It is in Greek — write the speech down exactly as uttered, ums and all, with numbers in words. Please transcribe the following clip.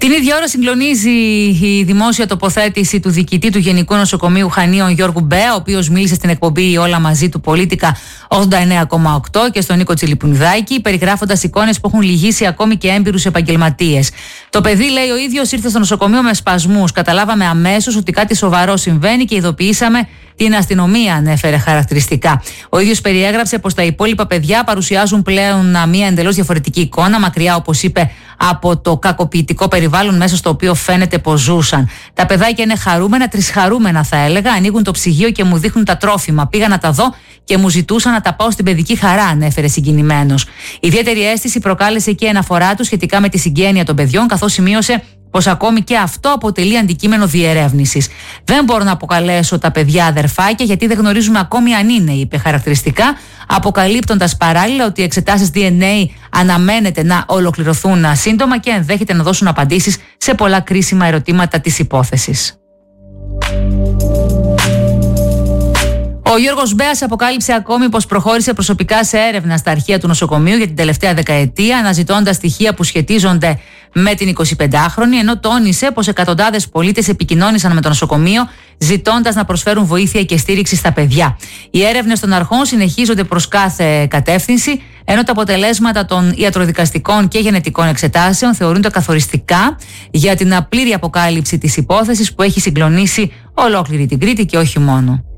Την ίδια ώρα συγκλονίζει η δημόσια τοποθέτηση του διοικητή του Γενικού Νοσοκομείου Χανίων Γιώργου Μπέα, ο οποίος μίλησε στην εκπομπή Όλα Μαζί του Πολίτικα ογδόντα εννέα κόμμα οκτώ και στον Νίκο Τσιλιπουνιδάκη, περιγράφοντας εικόνες που έχουν λυγίσει ακόμη και έμπειρους επαγγελματίες. Το παιδί, λέει ο ίδιος, ήρθε στο νοσοκομείο με σπασμούς. Καταλάβαμε αμέσως ότι κάτι σοβαρό συμβαίνει και ειδοποιήσαμε την αστυνομία, ανέφερε χαρακτηριστικά. Ο ίδιος περιέγραψε πως τα υπόλοιπα παιδιά παρουσιάζουν πλέον μια εντελώς διαφορετική εικόνα, μακριά, όπως είπε, από το κακοποιητικό περιβάλλον μέσα στο οποίο φαίνεται πως ζούσαν. Τα παιδάκια είναι χαρούμενα, τρισχαρούμενα θα έλεγα, ανοίγουν το ψυγείο και μου δείχνουν τα τρόφιμα. Πήγα να τα δω και μου ζητούσαν να τα πάω στην παιδική χαρά, ανέφερε συγκινημένος. Ιδιαίτερη αίσθηση προκάλεσε και η αναφορά του σχετικά με τη συγγένεια των παιδιών, καθώς σημείωσε πως ακόμη και αυτό αποτελεί αντικείμενο διερεύνησης. Δεν μπορώ να αποκαλέσω τα παιδιά αδερφάκια, γιατί δεν γνωρίζουμε ακόμη αν είναι, είπε χαρακτηριστικά, αποκαλύπτοντας παράλληλα ότι οι εξετάσεις ντι εν έι αναμένεται να ολοκληρωθούν σύντομα και ενδέχεται να δώσουν απαντήσεις σε πολλά κρίσιμα ερωτήματα της υπόθεσης. Ο Γιώργος Μπέας αποκάλυψε ακόμη πως προχώρησε προσωπικά σε έρευνα στα αρχεία του νοσοκομείου για την τελευταία δεκαετία, αναζητώντας στοιχεία που σχετίζονται με την εικοσιπεντάχρονη, ενώ τόνισε πως εκατοντάδες πολίτες επικοινώνησαν με το νοσοκομείο ζητώντας να προσφέρουν βοήθεια και στήριξη στα παιδιά. Οι έρευνες των αρχών συνεχίζονται προς κάθε κατεύθυνση, ενώ τα αποτελέσματα των ιατροδικαστικών και γενετικών εξετάσεων θεωρούνται καθοριστικά για την απλήρη αποκάλυψη της υπόθεσης που έχει συγκλονίσει ολόκληρη την Κρήτη και όχι μόνο.